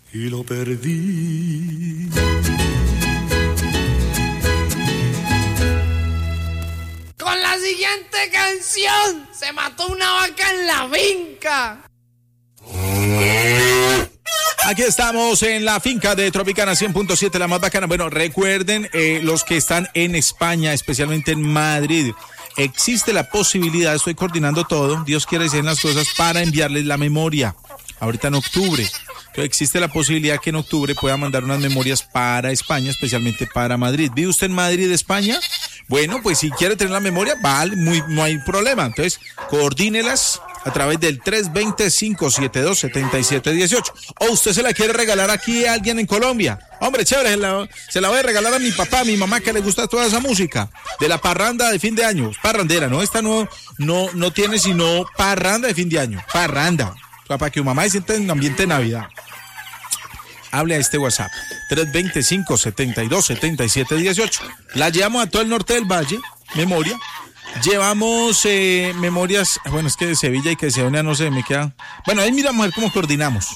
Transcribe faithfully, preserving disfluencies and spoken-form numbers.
y lo perdí. Con la siguiente canción se mató una vaca en la finca. Aquí estamos en la finca de Tropicana cien punto siete, la más bacana. Bueno, recuerden, eh, los que están en España, especialmente en Madrid, existe la posibilidad, estoy coordinando todo, Dios quiere decir las cosas, para enviarles la memoria, ahorita en octubre. Entonces existe la posibilidad que en octubre pueda mandar unas memorias para España, especialmente para Madrid. ¿Vive usted en Madrid, España? Bueno, pues si quiere tener la memoria, vale, muy, no hay problema. Entonces, coordínelas a través del tres dos cero, cinco siete dos, siete siete uno ocho. O usted se la quiere regalar aquí a alguien en Colombia. Hombre, chévere, se la, se la voy a regalar a mi papá, a mi mamá, que le gusta toda esa música. De la parranda de fin de año. Parrandera, ¿no? Esta no, no, no tiene sino parranda de fin de año. Parranda. O sea, para que mi mamá se sienta en ambiente de Navidad. Hable a este WhatsApp, tres dos cero, cinco siete dos, siete siete uno ocho. La llevamos a todo el norte del valle, memoria. Llevamos eh, memorias, bueno, es que de Sevilla y que de Sevilla no sé, me queda. Bueno, ahí miramos a ver cómo coordinamos.